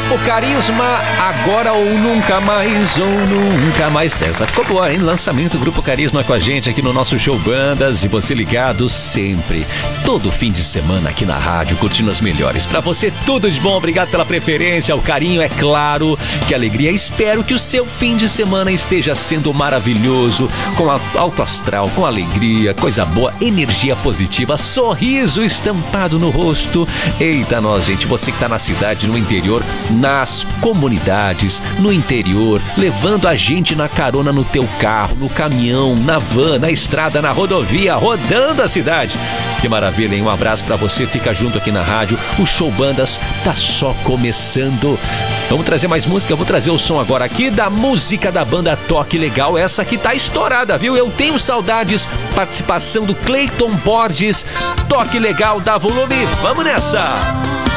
Grupo Carisma, agora ou nunca mais, Essa ficou boa, hein? Lançamento Grupo Carisma com a gente aqui no nosso Show Bandas. E você ligado sempre, todo fim de semana aqui na rádio, curtindo as melhores. Pra você, tudo de bom. Obrigado pela preferência, o carinho, é claro, que alegria. Espero que o seu fim de semana esteja sendo maravilhoso, com alto astral, com alegria, coisa boa, energia positiva, sorriso estampado no rosto. Eita, nós, gente, você que tá na cidade, no interior, nas comunidades, no interior, levando a gente na carona no teu carro, no caminhão, na van, na estrada, na rodovia, rodando a cidade. Que maravilha, hein? Um abraço pra você, fica junto aqui na rádio. O Show Bandas tá só começando. Vamos trazer mais música, eu vou trazer o som agora aqui da música da banda Toque Legal. Essa aqui tá estourada, viu? Eu tenho saudades. Participação do Cleiton Borges. Toque Legal, dá volume, vamos nessa!